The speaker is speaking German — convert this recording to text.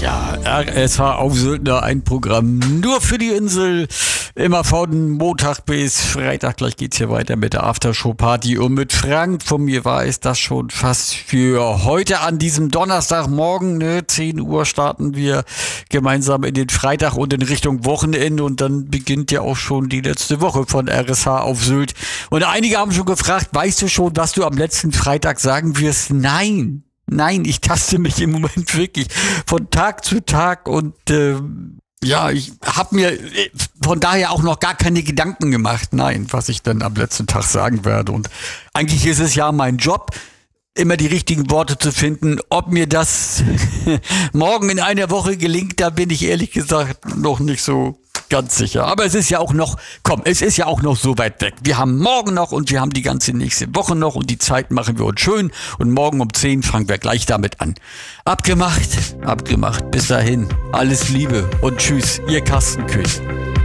Ja, RSH auf Söldner, ein Programm nur für die Insel. Immer von Montag bis Freitag. Gleich geht's hier weiter mit der Aftershow-Party. Und mit Frank von mir war es das schon fast für heute an diesem Donnerstagmorgen. 10 Uhr starten wir gemeinsam in den Freitag und in Richtung Wochenende. Und dann beginnt ja auch schon die letzte Woche von RSH auf Sylt. Und einige haben schon gefragt, weißt du schon, was du am letzten Freitag sagen wirst? Nein, ich taste mich im Moment wirklich von Tag zu Tag und ich habe mir von daher auch noch gar keine Gedanken gemacht, was ich dann am letzten Tag sagen werde. Und eigentlich ist es ja mein Job, immer die richtigen Worte zu finden. Ob mir das morgen in einer Woche gelingt, da bin ich ehrlich gesagt noch nicht so ganz sicher. Aber es ist ja auch noch so weit weg. Wir haben morgen noch und wir haben die ganze nächste Woche noch und die Zeit machen wir uns schön. Und morgen um 10 fangen wir gleich damit an. Abgemacht. Bis dahin. Alles Liebe und tschüss. Ihr Carsten Kühn.